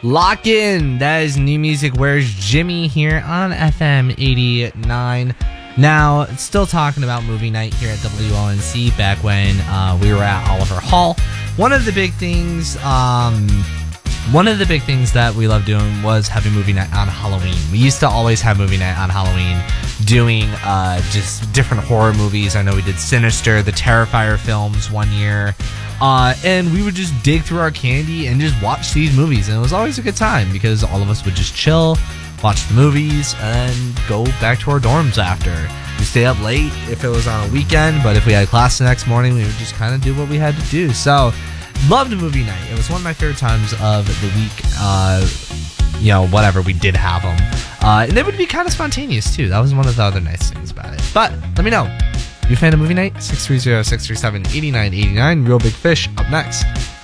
Lock in. That is New Music Where's Jimmy here on FM 89. Now, still talking about movie night here at WONC back when we were at Oliver Hall. One of the big things that we loved doing was having movie night on Halloween. We used to always have movie night on Halloween, doing just different horror movies. I know we did Sinister, the Terrifier films one year. And we would just dig through our candy and just watch these movies. And it was always a good time because all of us would just chill, watch the movies, and go back to our dorms after. We'd stay up late if it was on a weekend, but if we had class the next morning, we would just kind of do what we had to do. So, loved movie night. It was one of my favorite times of the week. Whatever, we did have them. And they would be kind of spontaneous, too. That was one of the other nice things about it. But, let me know. You a fan of movie night? 630-637-8989. Real Big Fish up next.